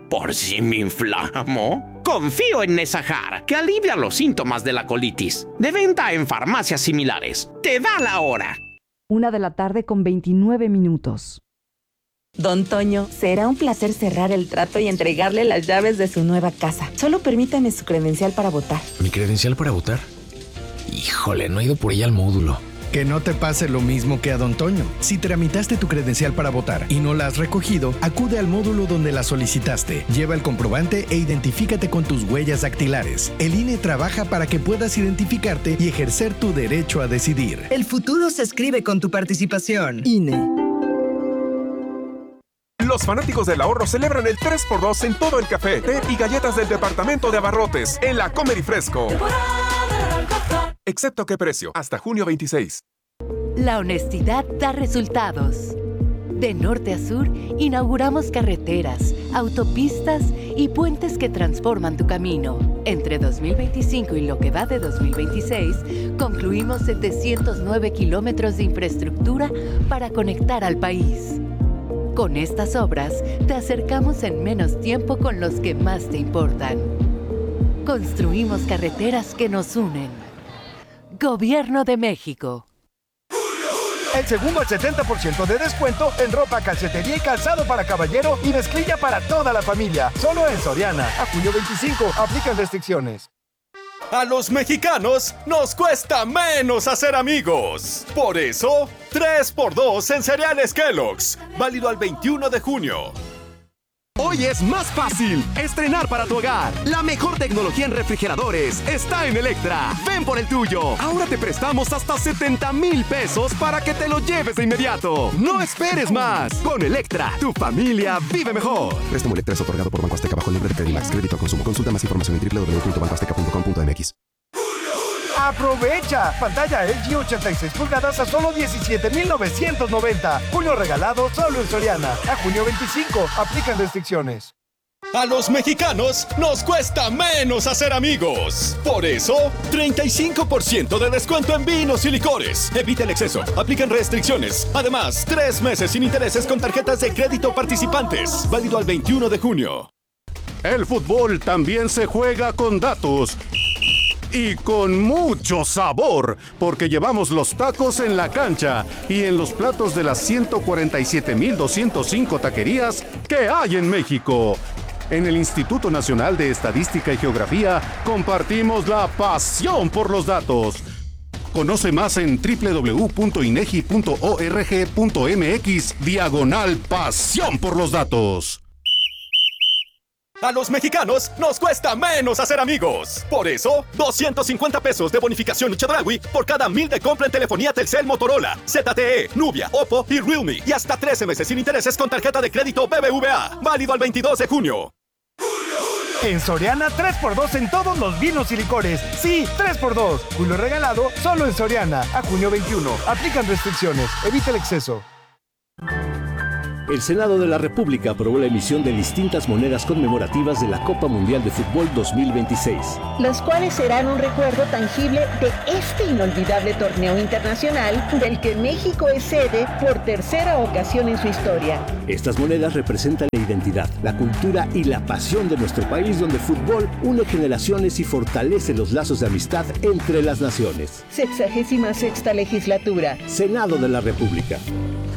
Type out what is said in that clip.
¿Por si me inflamo? Confío en Nesajar, que alivia los síntomas de la colitis. De venta en farmacias similares. Te da la hora. 1:29 p.m. Don Toño, será un placer cerrar el trato y entregarle las llaves de su nueva casa. Solo permítame su credencial para votar. ¿Mi credencial para votar? Híjole, no he ido por ella al módulo. Que no te pase lo mismo que a Don Toño. Si tramitaste tu credencial para votar y no la has recogido, acude al módulo donde la solicitaste. Lleva el comprobante e identifícate con tus huellas dactilares. El INE trabaja para que puedas identificarte y ejercer tu derecho a decidir. El futuro se escribe con tu participación. INE. Los fanáticos del ahorro celebran el 3x2 en todo el café, té y galletas del departamento de abarrotes en la Comer y Fresco. Excepto qué precio, hasta junio 26. La honestidad da resultados. De norte a sur, inauguramos carreteras, autopistas y puentes que transforman tu camino. Entre 2025 y lo que va de 2026, concluimos 709 kilómetros de infraestructura para conectar al país. Con estas obras, te acercamos en menos tiempo con los que más te importan. Construimos carreteras que nos unen. Gobierno de México. El segundo al 70% de descuento en ropa, calcetería y calzado para caballero y mezclilla para toda la familia. Solo en Soriana. A julio 25. Aplican restricciones. A los mexicanos nos cuesta menos hacer amigos. Por eso, 3x2 en cereales Kellogg's. Válido al 21 de junio. Hoy es más fácil estrenar para tu hogar. La mejor tecnología en refrigeradores está en Electra. Ven por el tuyo. Ahora te prestamos hasta 70,000 pesos para que te lo lleves de inmediato. No esperes más. Con Electra, tu familia vive mejor. Préstamo Electra es otorgado por Banco Azteca bajo el nombre de Credimax. Crédito al consumo. Consulta más información en www.bancoazteca.com.mx. ¡Aprovecha! Pantalla LG 86 pulgadas a solo 17,990. Junio regalado solo en Soriana. A junio 25. Aplican restricciones. A los mexicanos nos cuesta menos hacer amigos. Por eso, 35% de descuento en vinos y licores. Evita el exceso. Aplican restricciones. Además, 3 meses sin intereses con tarjetas de crédito participantes. Válido al 21 de junio. El fútbol también se juega con datos. Y con mucho sabor, porque llevamos los tacos en la cancha y en los platos de las 147,205 taquerías que hay en México. En el Instituto Nacional de Estadística y Geografía compartimos la pasión por los datos. Conoce más en www.inegi.org.mx/pasión por los datos. A los mexicanos nos cuesta menos hacer amigos. Por eso, 250 pesos de bonificación Chedraui por cada 1,000 de compra en telefonía Telcel, Motorola, ZTE, Nubia, Oppo y Realme. Y hasta 13 meses sin intereses con tarjeta de crédito BBVA. Válido al 22 de junio. En Soriana, 3x2 en todos los vinos y licores. Sí, 3x2. Julio regalado solo en Soriana. A junio 21. Aplican restricciones. Evita el exceso. El Senado de la República aprobó la emisión de distintas monedas conmemorativas de la Copa Mundial de Fútbol 2026. Las cuales serán un recuerdo tangible de este inolvidable torneo internacional del que México es sede por tercera ocasión en su historia. Estas monedas representan la identidad, la cultura y la pasión de nuestro país, donde el fútbol une generaciones y fortalece los lazos de amistad entre las naciones. 66ª legislatura. Senado de la República.